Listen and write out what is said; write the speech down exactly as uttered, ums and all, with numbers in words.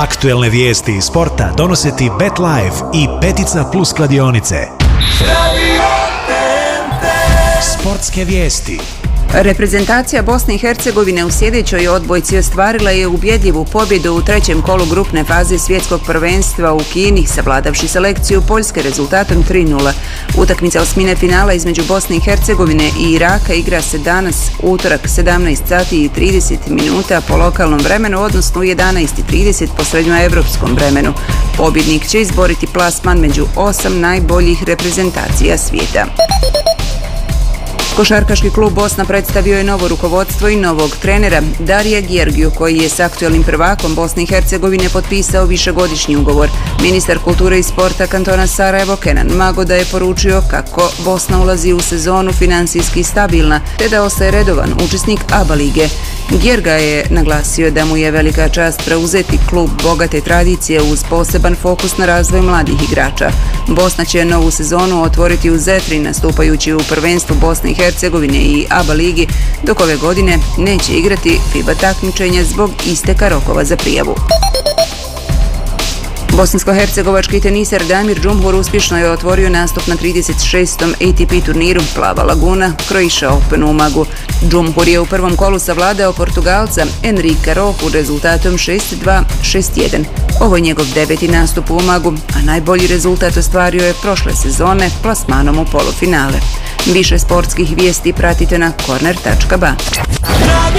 Aktuelne vijesti iz sporta donose ti BetLife i Petica Plus kladionice. Sportske vijesti. Reprezentacija Bosne i Hercegovine u sljedećoj odbojci ostvarila je ubjedljivu pobjedu u trećem kolu grupne faze svjetskog prvenstva u Kini, savladavši selekciju Poljske rezultatom tri nula. Utakmica osmine finala između Bosne i Hercegovine i Iraka igra se danas, utorak, sedamnaest sati i trideset minuta po lokalnom vremenu, odnosno u jedanaest i trideset po srednjoevropskom vremenu. Pobjednik će izboriti plasman među osam najboljih reprezentacija svijeta. Košarkaški klub Bosna predstavio je novo rukovodstvo i novog trenera Darija Gjergiju, koji je s aktuelnim prvakom Bosne i Hercegovine potpisao višegodišnji ugovor. Ministar kulture i sporta kantona Sarajevo Kenan Magoda je poručio kako Bosna ulazi u sezonu finansijski stabilna, te da ostaje redovan učesnik A B A lige. Gjerga je naglasio da mu je velika čast preuzeti klub bogate tradicije uz poseban fokus na razvoj mladih igrača. Bosna će novu sezonu otvoriti u Zetri, nastupajući u prvenstvu Bosne i Hercegovine i A B A ligi, dok ove godine neće igrati FIBA takmičenja zbog isteka rokova za prijavu. Bosansko-hercegovački teniser Damir Džumhur uspješno je otvorio nastup na trideset šestom A T P turniru Plava Laguna Croatia Open u Umagu. Džumhur je u prvom kolu savladao Portugalca Enrika Rohu rezultatom šest dva, šest jedan. Ovo je njegov deveti nastup u Umagu, a najbolji rezultat ostvario je prošle sezone plasmanom u polufinale. Više sportskih vijesti pratite na korner tačka ba.